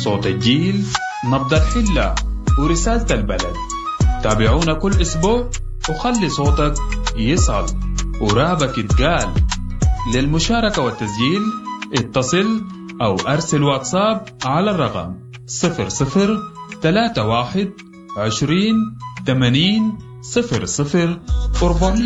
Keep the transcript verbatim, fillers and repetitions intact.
صوت الجيل، نبض الحلة، ورسالة البلد. تابعونا كل أسبوع وخلي صوتك يصل ورابك يتقال. للمشاركة والتسجيل اتصل أو أرسل واتساب على الرقم صفر صفر ثلاثة واحد عشرين ثمانين صفر صفر أربعمية.